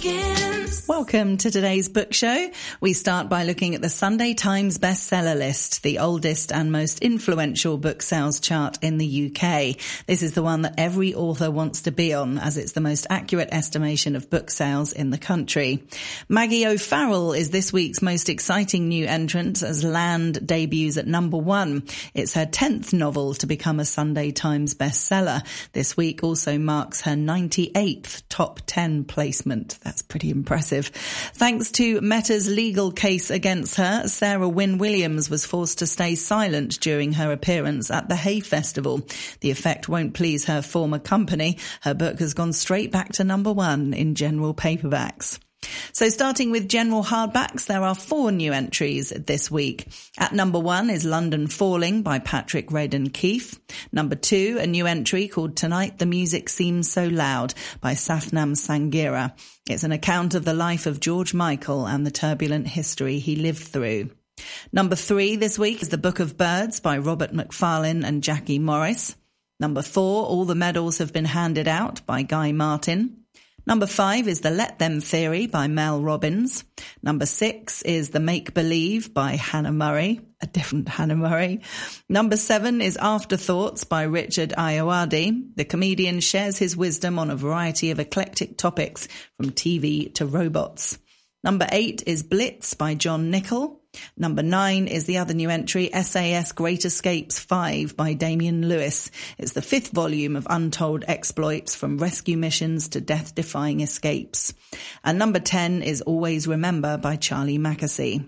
begins. Welcome to today's book show. We start by looking at the Sunday Times bestseller list, the oldest and most influential book sales chart in the UK. This is the one that every author wants to be on, as it's the most accurate estimation of book sales in the country. Maggie O'Farrell is this week's most exciting new entrant as Land debuts at number 1. It's her 10th novel to become a Sunday Times bestseller. This week also marks her 98th top 10 placement. That's pretty impressive. Thanks to Meta's legal case against her, Sarah Wynne Williams was forced to stay silent during her appearance at the Hay Festival. The effect won't please her former company. Her book has gone straight back to number 1 in general paperbacks. So starting with general hardbacks, there are 4 new entries this week. At number 1 is London Falling by Patrick Radden Keefe. Number 2, a new entry called Tonight the Music Seems So Loud by Sathnam Sanghera. It's an account of the life of George Michael and the turbulent history he lived through. Number 3 this week is The Book of Birds by Robert Macfarlane and Jackie Morris. Number 4, All the Medals Have Been Handed Out by Guy Martin. Number 5 is The Let Them Theory by Mel Robbins. Number 6 is The Make Believe by Hannah Murray, a different Hannah Murray. Number 7 is Afterthoughts by Richard Ayoade. The comedian shares his wisdom on a variety of eclectic topics from TV to robots. Number 8 is Blitz by John Nichol. Number 9 is the other new entry, SAS Great Escapes 5 by Damian Lewis. It's the 5th volume of untold exploits from rescue missions to death-defying escapes. And number 10 is Always Remember by Charlie Mackesy.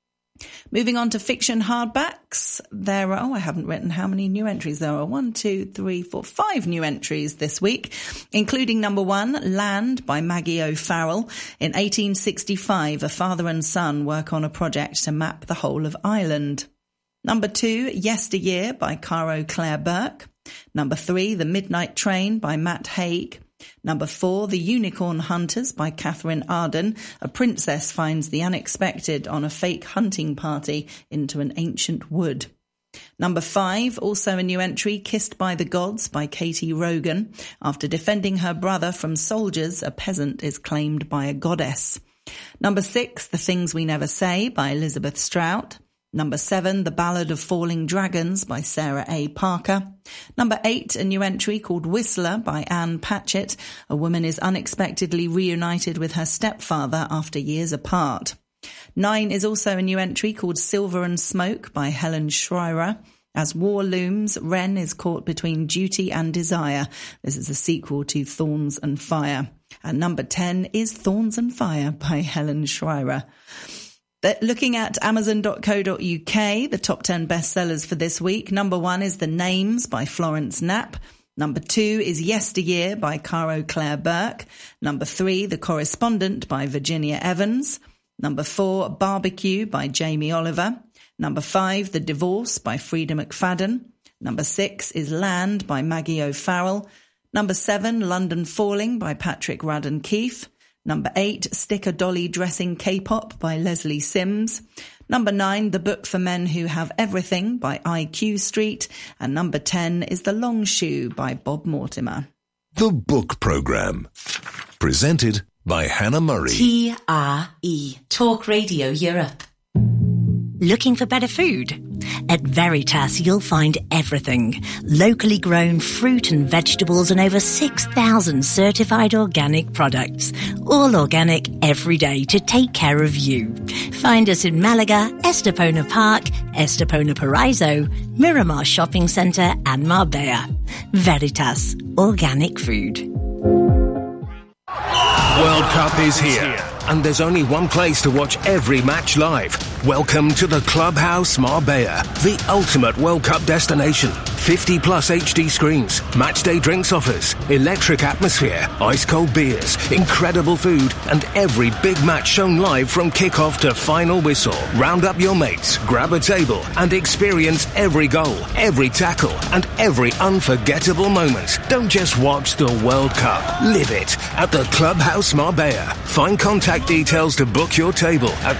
Moving on to fiction hardbacks, there are, I haven't written how many new entries there are. 1, 2, 3, 4, 5 new entries this week, including number 1, Land by Maggie O'Farrell. In 1865, a father and son work on a project to map the whole of Ireland. Number 2, Yesteryear by Caro Claire Burke. Number 3, The Midnight Train by Matt Haig. Number 4, The Unicorn Hunters by Catherine Arden. A princess finds the unexpected on a fake hunting party into an ancient wood. Number 5, also a new entry, Kissed by the Gods by Katie Rogan. After defending her brother from soldiers, a peasant is claimed by a goddess. Number 6, The Things We Never Say by Elizabeth Strout. Number 7, The Ballad of Falling Dragons by Sarah A. Parker. Number 8, a new entry called Whistler by Anne Patchett. A woman is unexpectedly reunited with her stepfather after years apart. 9 is also a new entry called Silver and Smoke by Helen Schreier. As war looms, Wren is caught between duty and desire. This is a sequel to Thorns and Fire. And number 10 is Thorns and Fire by Helen Schreier. Looking at Amazon.co.uk, the top 10 bestsellers for this week. Number 1 is The Names by Florence Knapp. Number 2 is Yesteryear by Caro Claire Burke. Number 3, The Correspondent by Virginia Evans. Number 4, Barbecue by Jamie Oliver. Number 5, The Divorce by Frida McFadden. Number 6 is Land by Maggie O'Farrell. Number 7, London Falling by Patrick Radden Keefe. Number 8, Stick a Dolly Dressing K-Pop by Leslie Sims. Number 9, The Book for Men Who Have Everything by IQ Street. And number 10 is The Long Shoe by Bob Mortimer. The Book Programme. Presented by Hannah Murray. TRE, Talk Radio Europe. Looking for better food? At Veritas, you'll find everything. Locally grown fruit and vegetables and over 6,000 certified organic products. All organic every day to take care of you. Find us in Malaga, Estepona Park, Estepona Paraiso, Miramar Shopping Centre and Marbella. Veritas, organic food. World Cup is here, and there's only one place to watch every match live. Welcome to the Clubhouse Marbella, the ultimate World Cup destination. 50 plus HD screens, matchday drinks offers, electric atmosphere, ice cold beers, incredible food, and every big match shown live from kickoff to final whistle. Round up your mates, grab a table, and experience every goal, every tackle, and every unforgettable moment. Don't just watch the World Cup, live it at the Clubhouse Marbella. Find contact details to book your table at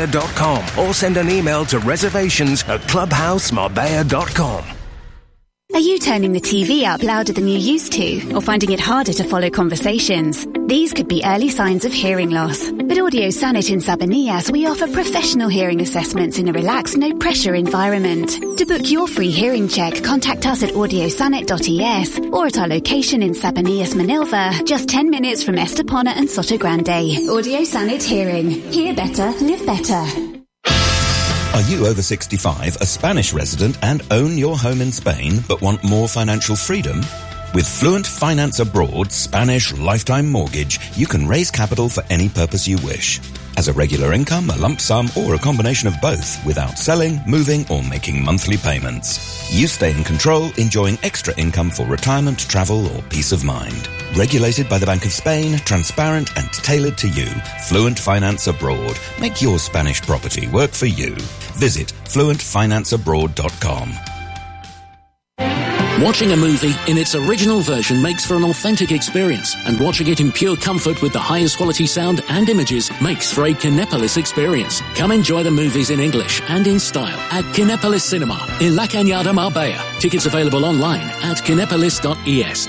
clubhousemarbella.com or send an email to reservations@clubhousemarbella.com. Are you turning the TV up louder than you used to, or finding it harder to follow conversations? These could be early signs of hearing loss. At Audio Sanit in Sabanias, we offer professional hearing assessments in a relaxed, no-pressure environment. To book your free hearing check, contact us at audiosanit.es or at our location in Sabanias, Manilva, just 10 minutes from Estepona and Soto Grande. Audio Sanit Hearing. Hear better, live better. Are you over 65, a Spanish resident and own your home in Spain but want more financial freedom? With Fluent Finance Abroad Spanish Lifetime Mortgage, you can raise capital for any purpose you wish. As a regular income, a lump sum, or a combination of both, without selling, moving, or making monthly payments. You stay in control, enjoying extra income for retirement, travel, or peace of mind. Regulated by the Bank of Spain, transparent and tailored to you. Fluent Finance Abroad. Make your Spanish property work for you. Visit fluentfinanceabroad.com. Watching a movie in its original version makes for an authentic experience, and watching it in pure comfort with the highest quality sound and images makes for a Kinepolis experience. Come enjoy the movies in English and in style at Kinepolis Cinema in La Cañada, Marbella. Tickets available online at kinepolis.es.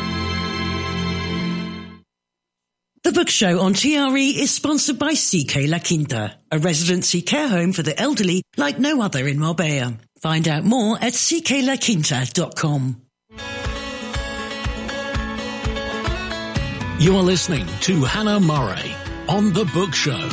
The Book Show on TRE is sponsored by CK La Quinta, a residency care home for the elderly like no other in Marbella. Find out more at cklaquinta.com. You are listening to Hannah Murray on The Book Show.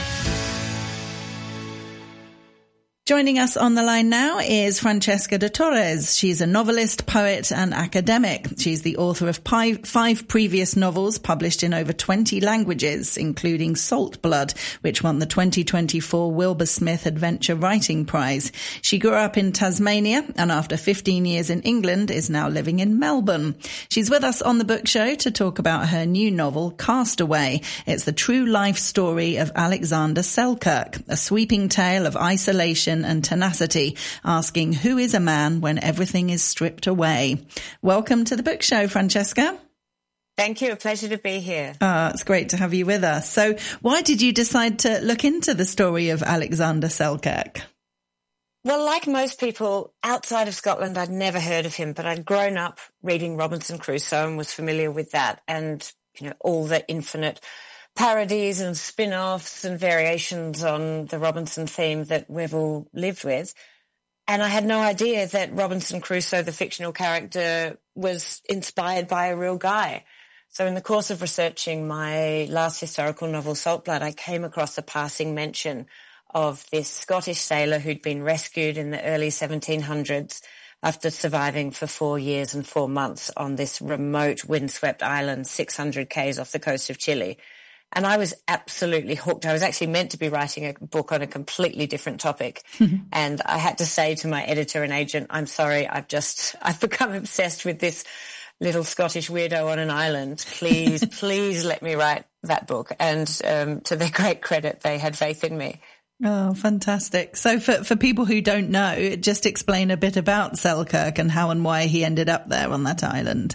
Joining us on the line now is Francesca de Torres. She's a novelist, poet and academic. She's the author of five previous novels published in over 20 languages, including Salt Blood, which won the 2024 Wilbur Smith Adventure Writing Prize. She grew up in Tasmania and after 15 years in England is now living in Melbourne. She's with us on the Book Show to talk about her new novel, Castaway. It's the true life story of Alexander Selkirk, a sweeping tale of isolation and tenacity, asking who is a man when everything is stripped away. Welcome to the Book Show, Francesca. Thank you. A pleasure to be here. It's great to have you with us. So why did you decide to look into the story of Alexander Selkirk? Well, like most people outside of Scotland, I'd never heard of him, but I'd grown up reading Robinson Crusoe and was familiar with that and, all the infinite parodies and spin-offs and variations on the Robinson theme that we've all lived with. And I had no idea that Robinson Crusoe, the fictional character, was inspired by a real guy. So in the course of researching my last historical novel, Salt Blood, I came across a passing mention of this Scottish sailor who'd been rescued in the early 1700s after surviving for 4 years and 4 months on this remote windswept island 600 k's off the coast of Chile. And I was absolutely hooked. I was actually meant to be writing a book on a completely different topic. And I had to say to my editor and agent, I'm sorry, I've become obsessed with this little Scottish weirdo on an island. Please let me write that book. And to their great credit, they had faith in me. Oh, fantastic. So for people who don't know, just explain a bit about Selkirk and how and why he ended up there on that island.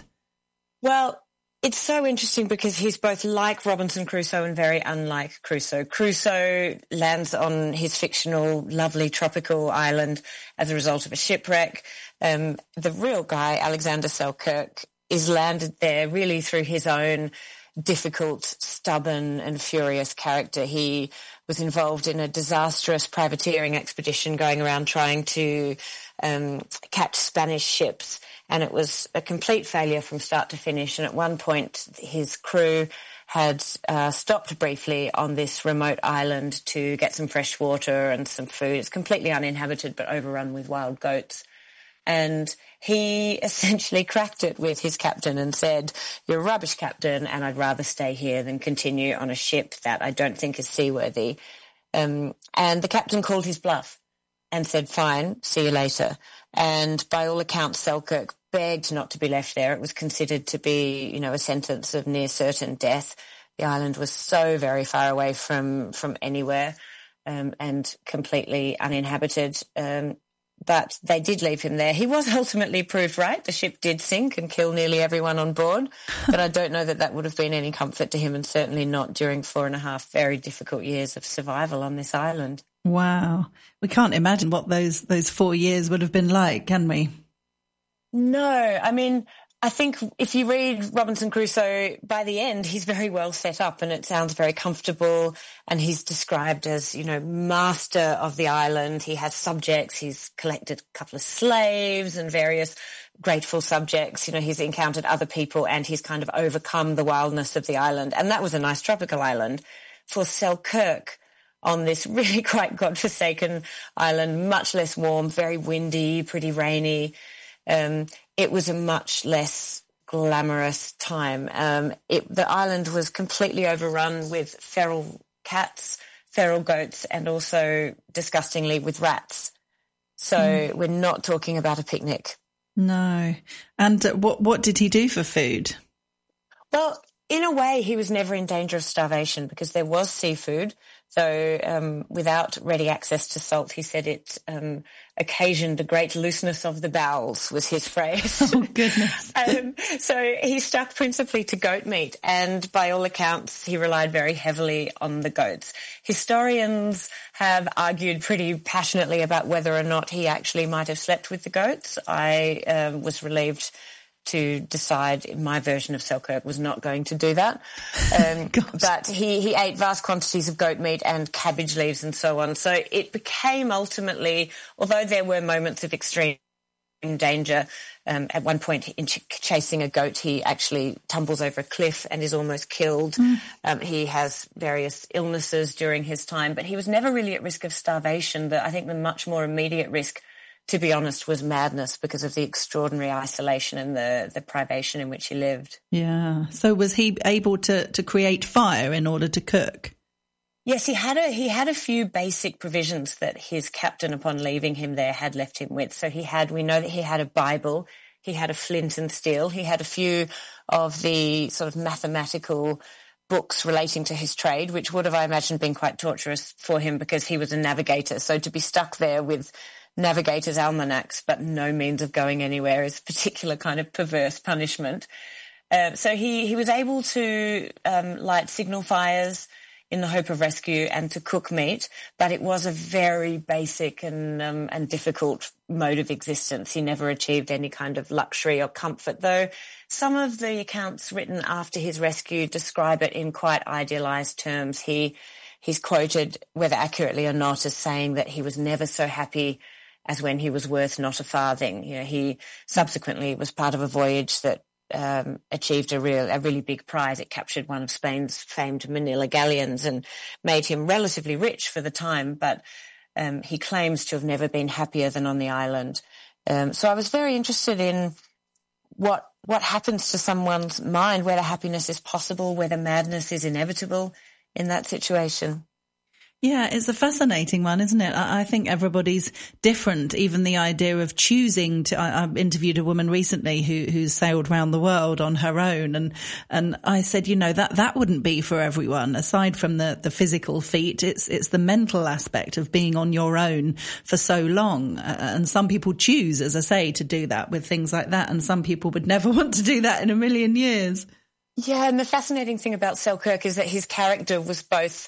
Well, it's so interesting because he's both like Robinson Crusoe and very unlike Crusoe. Crusoe lands on his fictional, lovely tropical island as a result of a shipwreck. The real guy, Alexander Selkirk, is landed there really through his own difficult, stubborn and furious character. He was involved in a disastrous privateering expedition going around trying to catch Spanish ships. And it was a complete failure from start to finish. And at one point, his crew had stopped briefly on this remote island to get some fresh water and some food. It's completely uninhabited, but overrun with wild goats. And he essentially cracked it with his captain and said, "You're a rubbish captain, and I'd rather stay here than continue on a ship that I don't think is seaworthy." And the captain called his bluff and said, "Fine, see you later." And by all accounts, Selkirk begged not to be left there. It was considered to be, a sentence of near certain death. The island was so very far away from anywhere and completely uninhabited. But they did leave him there. He was ultimately proved right. The ship did sink and kill nearly everyone on board. But I don't know that would have been any comfort to him, and certainly not during 4.5 very difficult years of survival on this island. Wow. We can't imagine what those 4 years would have been like, can we? No, I mean, I think if you read Robinson Crusoe, by the end, he's very well set up and it sounds very comfortable. And he's described as, master of the island. He has subjects. He's collected a couple of slaves and various grateful subjects. He's encountered other people and he's kind of overcome the wildness of the island. And that was a nice tropical island. For Selkirk, on this really quite godforsaken island, much less warm, very windy, pretty rainy. It was a much less glamorous time. The island was completely overrun with feral cats, feral goats, and also, disgustingly, with rats. So we're not talking about a picnic. No. And what did he do for food? Well, in a way, he was never in danger of starvation because there was seafood. So without ready access to salt, he said it occasioned a great looseness of the bowels, was his phrase. Oh, goodness. So he stuck principally to goat meat, and by all accounts, he relied very heavily on the goats. Historians have argued pretty passionately about whether or not he actually might have slept with the goats. I was relieved to decide my version of Selkirk was not going to do that. But he ate vast quantities of goat meat and cabbage leaves and so on. So it became ultimately, although there were moments of extreme danger, at one point in chasing a goat, he actually tumbles over a cliff and is almost killed. He has various illnesses during his time, but he was never really at risk of starvation. I think the much more immediate risk, to be honest, was madness because of the extraordinary isolation and the privation in which he lived. Yeah. So was he able to create fire in order to cook? Yes, he had a few basic provisions that his captain, upon leaving him there, had left him with. So we know that he had a Bible, he had a flint and steel, he had a few of the sort of mathematical books relating to his trade, which would have, I imagine, been quite torturous for him because he was a navigator. So to be stuck there with navigators' almanacs, but no means of going anywhere is a particular kind of perverse punishment. So he was able to light signal fires in the hope of rescue and to cook meat, but it was a very basic and difficult mode of existence. He never achieved any kind of luxury or comfort, though some of the accounts written after his rescue describe it in quite idealized terms. He's quoted, whether accurately or not, as saying that he was never so happy as when he was worth not a farthing. He subsequently was part of a voyage that achieved a really big prize. It captured one of Spain's famed Manila galleons and made him relatively rich for the time, but he claims to have never been happier than on the island. So I was very interested in what happens to someone's mind, whether happiness is possible, whether madness is inevitable in that situation. Yeah, it's a fascinating one, isn't it? I think everybody's different. Even the idea of choosing to, I interviewed a woman recently who sailed around the world on her own. And I said, that wouldn't be for everyone. Aside from the physical feat, it's the mental aspect of being on your own for so long. And some people choose, as I say, to do that with things like that. And some people would never want to do that in a million years. Yeah. And the fascinating thing about Selkirk is that his character was both,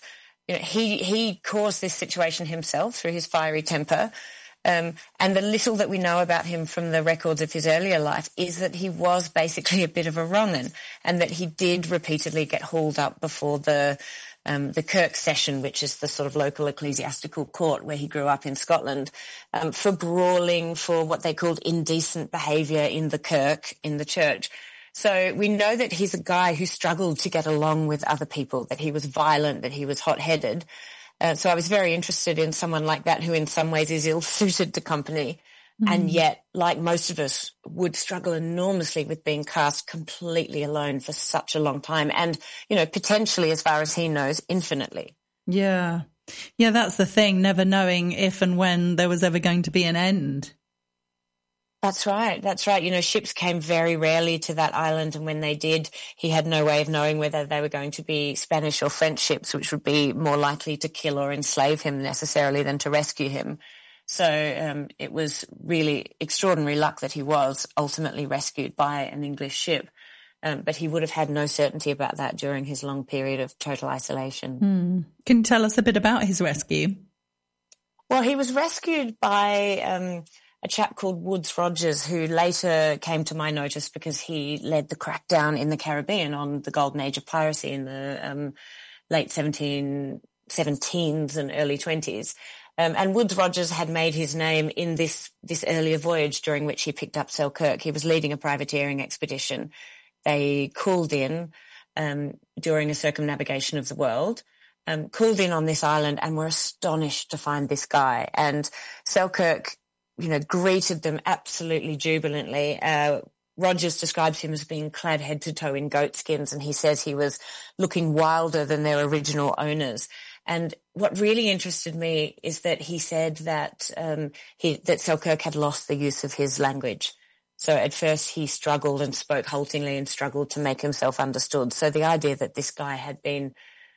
he caused this situation himself through his fiery temper. And the little that we know about him from the records of his earlier life is that he was basically a bit of a wrong'un and that he did repeatedly get hauled up before the Kirk Session, which is the sort of local ecclesiastical court where he grew up in Scotland, for brawling, for what they called indecent behaviour in the Kirk, in the church. So we know that he's a guy who struggled to get along with other people, that he was violent, that he was hot-headed. So I was very interested in someone like that who in some ways is ill-suited to company and yet, like most of us, would struggle enormously with being cast completely alone for such a long time and, potentially, as far as he knows, infinitely. Yeah. Yeah, that's the thing, never knowing if and when there was ever going to be an end. That's right. Ships came very rarely to that island, and when they did, he had no way of knowing whether they were going to be Spanish or French ships, which would be more likely to kill or enslave him necessarily than to rescue him. So it was really extraordinary luck that he was ultimately rescued by an English ship, but he would have had no certainty about that during his long period of total isolation. Can you tell us a bit about his rescue? Well, he was rescued by a chap called Woodes Rogers, who later came to my notice because he led the crackdown in the Caribbean on the golden age of piracy in the late 1717s and early 20s. And Woodes Rogers had made his name in this earlier voyage during which he picked up Selkirk. He was leading a privateering expedition. They called in during a circumnavigation of the world, called in on this island and were astonished to find this guy. And Selkirk, greeted them absolutely jubilantly. Rogers describes him as being clad head to toe in goat skins, and he says he was looking wilder than their original owners. And what really interested me is that he said that that Selkirk had lost the use of his language. So at first he struggled and spoke haltingly and struggled to make himself understood. So the idea that this guy had been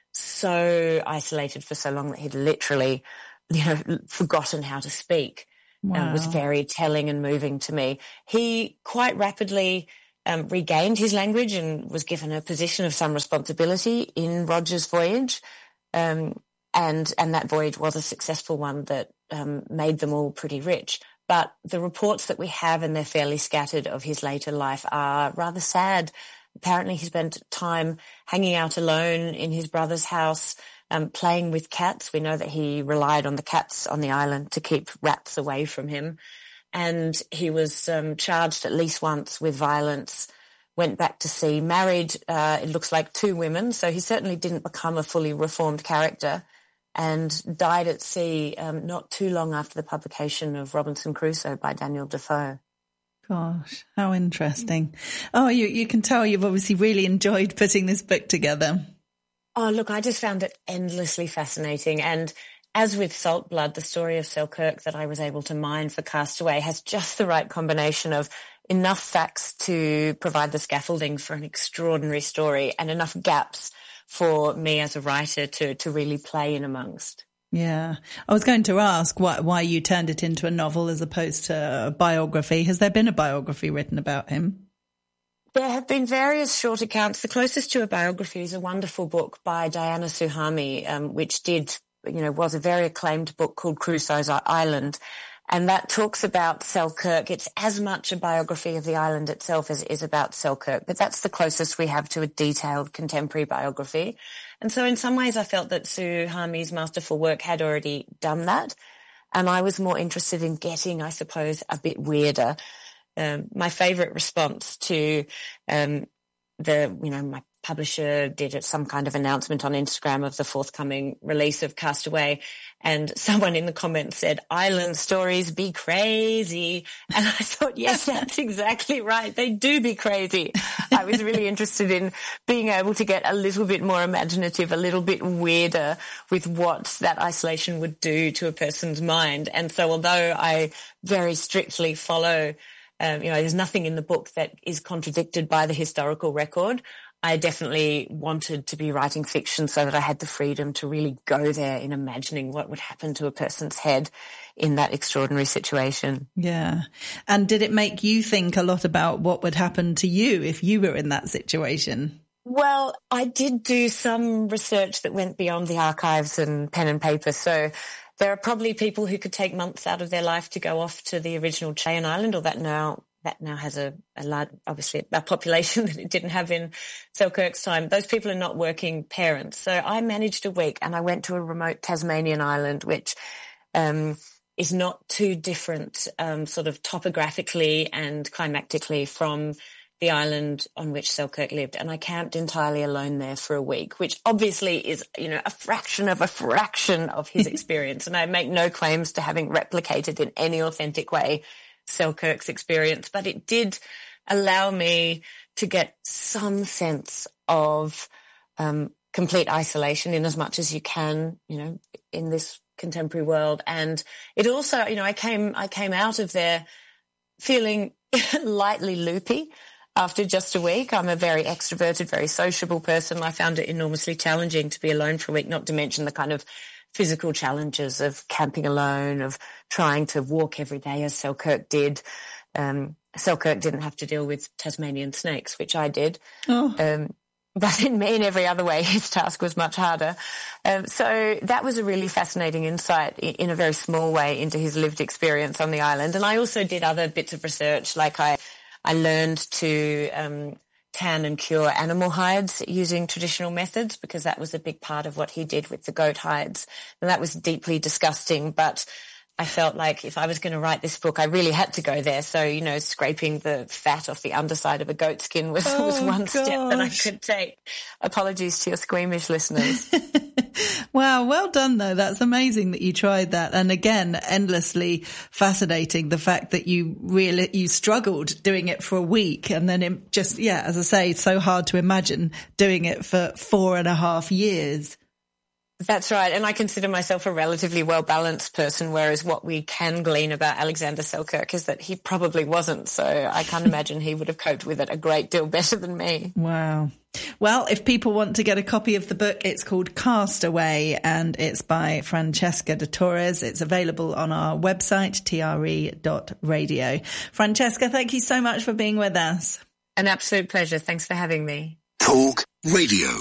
so isolated for so long that he'd literally, forgotten how to speak. Wow. Was very telling and moving to me. He quite rapidly regained his language and was given a position of some responsibility in Rogers' voyage. And that voyage was a successful one that made them all pretty rich. But the reports that we have, and they're fairly scattered, of his later life are rather sad. Apparently he spent time hanging out alone in his brother's house, playing with cats. We know that he relied on the cats on the island to keep rats away from him. And he was charged at least once with violence, went back to sea, married, it looks like 2 women. So he certainly didn't become a fully reformed character, and died at sea not too long after the publication of Robinson Crusoe by Daniel Defoe. Gosh, how interesting. Oh, you can tell you've obviously really enjoyed putting this book together. Oh, look, I just found it endlessly fascinating. And as with Salt Blood, the story of Selkirk that I was able to mine for Castaway has just the right combination of enough facts to provide the scaffolding for an extraordinary story and enough gaps for me as a writer to really play in amongst. Yeah. I was going to ask why you turned it into a novel as opposed to a biography. Has there been a biography written about him? There have been various short accounts. The closest to a biography is a wonderful book by Diana Suhami, which was a very acclaimed book called Crusoe's Island. And that talks about Selkirk. It's as much a biography of the island itself as it is about Selkirk, but that's the closest we have to a detailed contemporary biography. And so in some ways I felt that Suhami's masterful work had already done that. And I was more interested in getting, I suppose, a bit weirder. My favourite response to my publisher did some kind of announcement on Instagram of the forthcoming release of Castaway, and someone in the comments said, "Island stories be crazy." And I thought, yes, that's exactly right. They do be crazy. I was really interested in being able to get a little bit more imaginative, a little bit weirder with what that isolation would do to a person's mind. And so although I very strictly follow there's nothing in the book that is contradicted by the historical record, I definitely wanted to be writing fiction so that I had the freedom to really go there in imagining what would happen to a person's head in that extraordinary situation. Yeah. And did it make you think a lot about what would happen to you if you were in that situation? Well, I did do some research that went beyond the archives and pen and paper. So there are probably people who could take months out of their life to go off to the original Cheyen Island, or that now has a large, obviously a population that it didn't have in Selkirk's time. Those people are not working parents. So I managed a week and I went to a remote Tasmanian island, which is not too different sort of topographically and climatically from the island on which Selkirk lived. And I camped entirely alone there for a week, which obviously is, a fraction of his experience. And I make no claims to having replicated in any authentic way Selkirk's experience, but it did allow me to get some sense of complete isolation in as much as you can, in this contemporary world. And it also, I came out of there feeling lightly loopy. After just a week. I'm a very extroverted, very sociable person. I found it enormously challenging to be alone for a week, not to mention the kind of physical challenges of camping alone, of trying to walk every day as Selkirk did. Selkirk didn't have to deal with Tasmanian snakes, which I did. Oh. But in every other way, his task was much harder. So that was a really fascinating insight in a very small way into his lived experience on the island. And I also did other bits of research, like I learned to tan and cure animal hides using traditional methods, because that was a big part of what he did with the goat hides. And that was deeply disgusting, but I felt like if I was going to write this book, I really had to go there. So, you know, scraping the fat off the underside of a goat skin was one step that I could take. Apologies to your squeamish listeners. Wow, well done though. That's amazing that you tried that. And again, endlessly fascinating, the fact that you struggled doing it for a week, and then it just, as I say, it's so hard to imagine doing it for 4.5 years. That's right. And I consider myself a relatively well-balanced person, whereas what we can glean about Alexander Selkirk is that he probably wasn't. So I can't imagine he would have coped with it a great deal better than me. Wow. Well, if people want to get a copy of the book, it's called Castaway, and it's by Francesca de Torres. It's available on our website, tre.radio. Francesca, thank you so much for being with us. An absolute pleasure. Thanks for having me. Talk Radio.